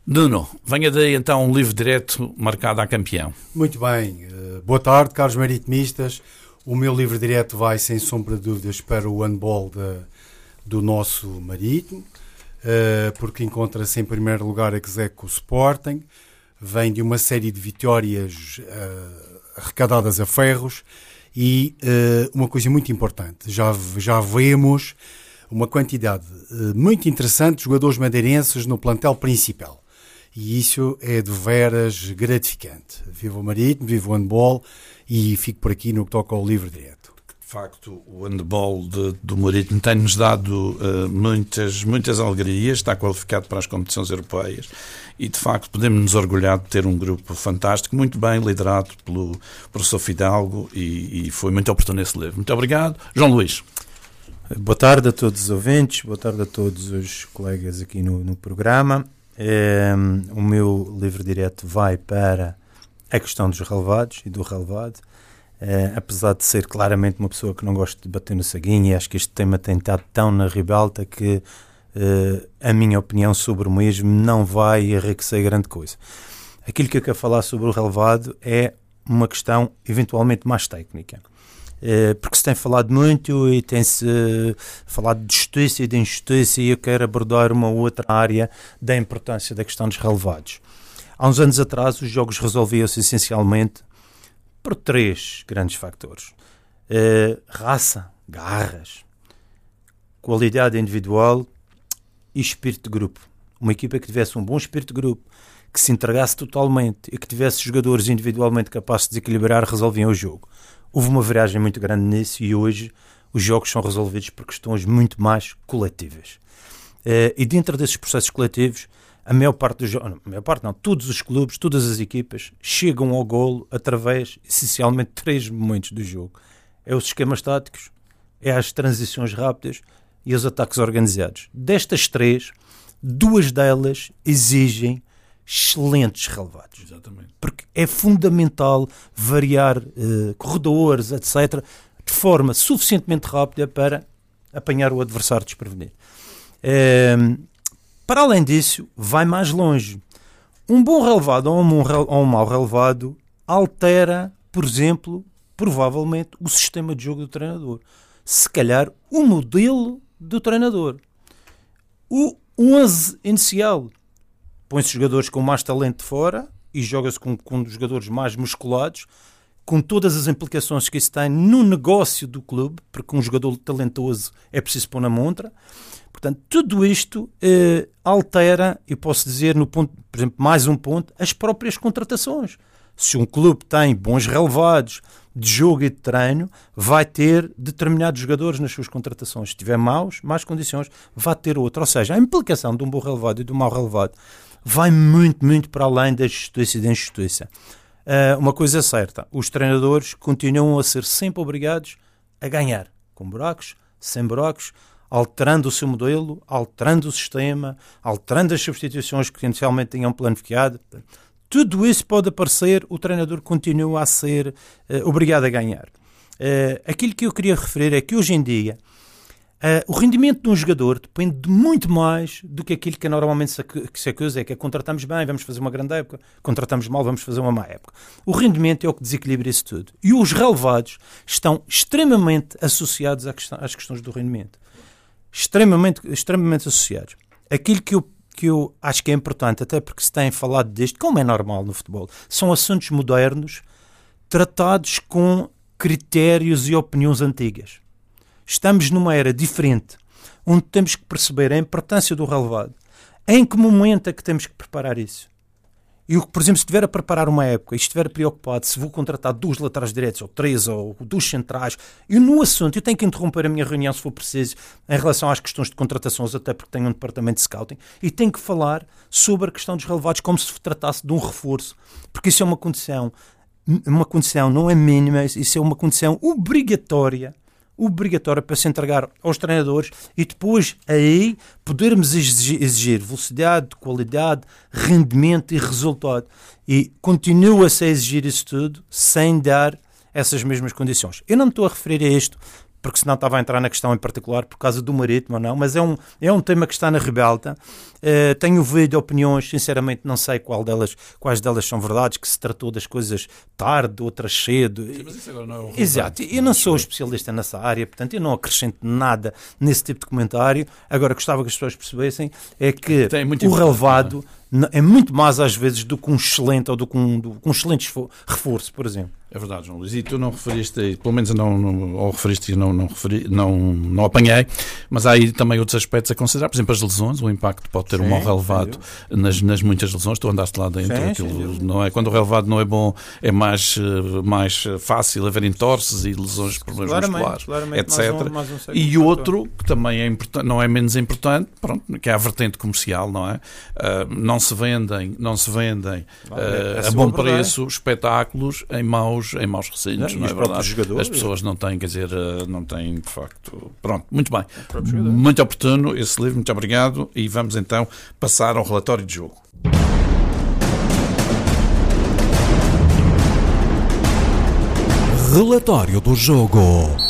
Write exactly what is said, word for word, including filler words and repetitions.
Nuno, venha daí então um livro direto marcado a campeão. Muito bem. Uh, boa tarde, caros maritimistas. O meu livro direto vai, sem sombra de dúvidas, para o handball de, do nosso Marítimo, uh, porque encontra-se em primeiro lugar a Execo Sporting, vem de uma série de vitórias uh, arrecadadas a ferros e uh, uma coisa muito importante, já, já vemos uma quantidade uh, muito interessante de jogadores madeirenses no plantel principal. E isso é de veras gratificante. Viva o Marítimo, viva o handball e fico por aqui no que toca ao livro direto. De facto, o handball de, do Marítimo tem-nos dado uh, muitas, muitas alegrias, está qualificado para as competições europeias e, de facto, podemos nos orgulhar de ter um grupo fantástico, muito bem liderado pelo professor Fidalgo e, e foi muito oportuno esse livro. Muito obrigado. João Luís. Boa tarde a todos os ouvintes, boa tarde a todos os colegas aqui no, no programa. É, o meu livro direto vai para a questão dos relevados e do relevado. É, apesar de ser claramente uma pessoa que não gosta de bater no saguinho, e acho que este tema tem estado tão na ribalta que é, a minha opinião sobre o mesmo não vai enriquecer grande coisa. Aquilo que eu quero falar sobre o relevado é uma questão eventualmente mais técnica. Porque se tem falado muito e tem-se falado de justiça e de injustiça, e eu quero abordar uma outra área da importância da questão dos relevados. Há uns anos atrás os jogos resolviam-se essencialmente por três grandes fatores: uh, raça, garras, qualidade individual e espírito de grupo. Uma equipa que tivesse um bom espírito de grupo, que se entregasse totalmente e que tivesse jogadores individualmente capazes de desequilibrar, resolviam o jogo. Houve uma viragem muito grande nisso e hoje os jogos são resolvidos por questões muito mais coletivas. Uh, e dentro desses processos coletivos, a maior parte dos jogos, a maior parte não, todos os clubes, todas as equipas chegam ao golo através, essencialmente, de três momentos do jogo. É os esquemas táticos, é as transições rápidas e os ataques organizados. Destas três, duas delas exigem excelentes relevados. Exatamente. Porque é fundamental variar uh, corredores, etcétera, de forma suficientemente rápida para apanhar o adversário desprevenido. Uh, para além disso, vai mais longe. Um bom relevado ou um, ou um mau relevado altera, por exemplo, provavelmente, o sistema de jogo do treinador. Se calhar, o modelo do treinador. O onze inicial. Põe-se jogadores com mais talento de fora e joga-se com, com jogadores mais musculados, com todas as implicações que isso tem no negócio do clube, porque um jogador talentoso é preciso pôr na montra. Portanto, tudo isto eh, altera, eu posso dizer, no ponto, por exemplo, mais um ponto, as próprias contratações. Se um clube tem bons relevados de jogo e de treino, vai ter determinados jogadores nas suas contratações. Se tiver maus, más condições, vai ter outro. Ou seja, a implicação de um bom relevado e de um mau relevado vai muito, muito para além da justiça e da injustiça. Uh, uma coisa é certa, os treinadores continuam a ser sempre obrigados a ganhar, com buracos, sem buracos, alterando o seu modelo, alterando o sistema, alterando as substituições que inicialmente tinham planificado. Tudo isso pode aparecer, o treinador continua a ser uh, obrigado a ganhar. Uh, aquilo que eu queria referir é que hoje em dia Uh, o rendimento de um jogador depende de muito mais do que aquilo que normalmente se, que se acusa, é que é contratamos bem, vamos fazer uma grande época, contratamos mal, vamos fazer uma má época. O rendimento é o que desequilibra isso tudo. E os relevados estão extremamente associados às questões do rendimento. Extremamente, extremamente associados. Aquilo que eu, que eu acho que é importante, até porque se tem falado disto, como é normal no futebol, são assuntos modernos tratados com critérios e opiniões antigas. Estamos numa era diferente, onde temos que perceber a importância do relevado. Em que momento é que temos que preparar isso? E, por exemplo, se estiver a preparar uma época e estiver preocupado se vou contratar dois laterais direitos, ou três, ou dois centrais, e no assunto eu tenho que interromper a minha reunião se for preciso, em relação às questões de contratações, até porque tenho um departamento de scouting, e tenho que falar sobre a questão dos relevados como se tratasse de um reforço, porque isso é uma condição, uma condição não é mínima, isso é uma condição obrigatória, obrigatória para se entregar aos treinadores e depois aí podermos exigir, exigir velocidade, qualidade, rendimento e resultado. E continua-se a exigir isso tudo sem dar essas mesmas condições. Eu não me estou a referir a isto porque senão estava a entrar na questão em particular por causa do Marítimo ou não, mas é um, é um tema que está na rebalta. Uh, tenho ouvido opiniões, sinceramente não sei qual delas, quais delas são verdades, que se tratou das coisas tarde, outras cedo. Sim, mas isso agora não é o Exato, eu não sou especialista nessa área, portanto eu não acrescento nada nesse tipo de comentário. Agora gostava que as pessoas percebessem é que o relevado é muito mais às vezes do que um excelente ou do que um, do, que um excelente reforço, por exemplo. É verdade, João Luís, e tu não referiste, pelo menos não, não ou referiste e não, não, referi, não, não apanhei, mas há aí também outros aspectos a considerar, por exemplo, as lesões, o impacto pode ter sim, um mau relevado nas, nas muitas lesões, tu andaste lá dentro, sim, aquilo, não é? Quando o relevado não é bom, é mais, mais fácil haver entorces e lesões, problemas claramente, musculares, claramente, etcétera. Mais um, mais um e outro, que também é importante, não é menos importante, pronto, que é a vertente comercial, não é? Uh, não se vendem, não se vendem uh, a bom preço espetáculos em maus em maus recintos, não, não é verdade? As pessoas não têm, quer dizer, não têm, de facto... Pronto, muito bem. Muito oportuno esse livro, muito obrigado. E vamos então passar ao relatório de jogo. Relatório do jogo.